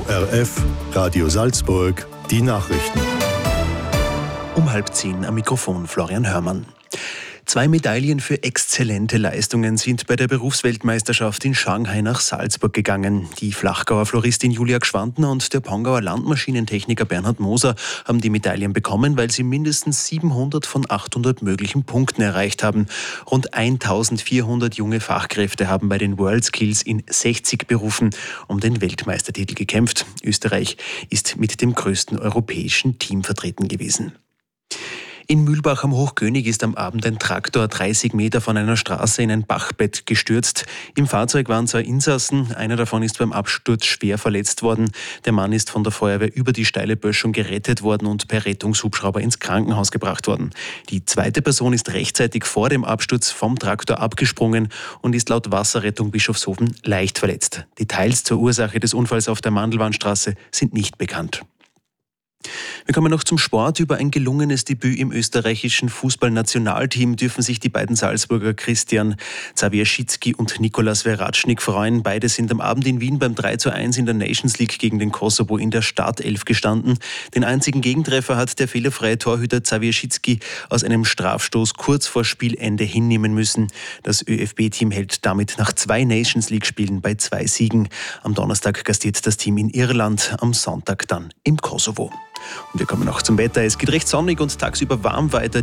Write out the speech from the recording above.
ORF, Radio Salzburg, die Nachrichten. Um 9:30 am Mikrofon Florian Hörmann. 2 Medaillen für exzellente Leistungen sind bei der Berufsweltmeisterschaft in Shanghai nach Salzburg gegangen. Die Flachgauer Floristin Julia Gschwandner und der Pongauer Landmaschinentechniker Bernhard Moser haben die Medaillen bekommen, weil sie mindestens 700 von 800 möglichen Punkten erreicht haben. Rund 1400 junge Fachkräfte haben bei den WorldSkills in 60 Berufen um den Weltmeistertitel gekämpft. Österreich ist mit dem größten europäischen Team vertreten gewesen. In Mühlbach am Hochkönig ist am Abend ein Traktor 30 Meter von einer Straße in ein Bachbett gestürzt. Im Fahrzeug waren 2 Insassen, einer davon ist beim Absturz schwer verletzt worden. Der Mann ist von der Feuerwehr über die steile Böschung gerettet worden und per Rettungshubschrauber ins Krankenhaus gebracht worden. Die zweite Person ist rechtzeitig vor dem Absturz vom Traktor abgesprungen und ist laut Wasserrettung Bischofshofen leicht verletzt. Details zur Ursache des Unfalls auf der Mandelwannstraße sind nicht bekannt. Wir kommen noch zum Sport. Über ein gelungenes Debüt im österreichischen Fußballnationalteam dürfen sich die beiden Salzburger Christian Zawierzycki und Nikolas Veratschnik freuen. Beide sind am Abend in Wien beim 3:1 in der Nations League gegen den Kosovo in der Startelf gestanden. Den einzigen Gegentreffer hat der fehlerfreie Torhüter Zawierzycki aus einem Strafstoß kurz vor Spielende hinnehmen müssen. Das ÖFB-Team hält damit nach 2 Nations League-Spielen bei 2 Siegen. Am Donnerstag gastiert das Team in Irland, am Sonntag dann im Kosovo. Und wir kommen noch zum Wetter. Es geht recht sonnig und tagsüber warm weiter.